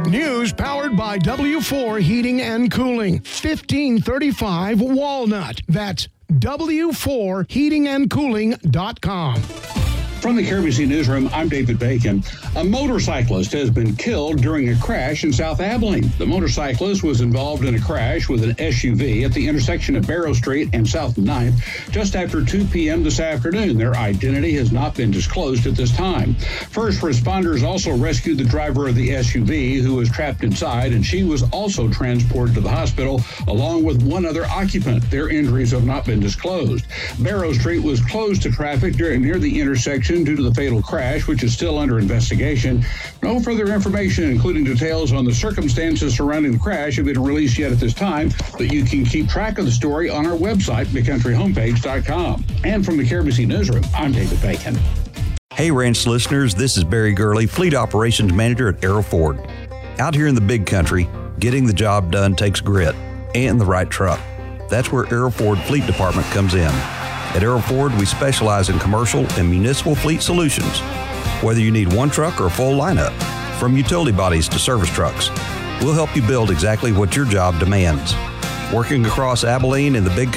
News powered by W4 Heating and Cooling. 1535 Walnut. That's W4heatingandcooling.com. From the KRBC Newsroom, I'm David Bacon. A motorcyclist has been killed during a crash in South Abilene. The motorcyclist was involved in a crash with an SUV at the intersection of Barrow Street and South 9th just after 2 p.m. this afternoon. Their identity has not been disclosed at this time. First responders also rescued the driver of the SUV, who was trapped inside, and she was also transported to the hospital along with one other occupant. Their injuries have not been disclosed. Barrow Street was closed to traffic near the intersection due to the fatal crash, which is still under investigation. No further information, including details on the circumstances surrounding the crash, have been released yet at this time, but you can keep track of the story on our website, bigcountryhomepage.com. And from the KRBC Newsroom, I'm David Bacon. Hey, Ranch listeners, this is Barry Gurley, Fleet Operations Manager at Arrow Ford. Out here in the big country, getting the job done takes grit and the right truck. That's where Arrow Ford Fleet Department comes in. At Arrow Ford, we specialize in commercial and municipal fleet solutions. Whether you need one truck or a full lineup, from utility bodies to service trucks, we'll help you build exactly what your job demands. Working across Abilene and the big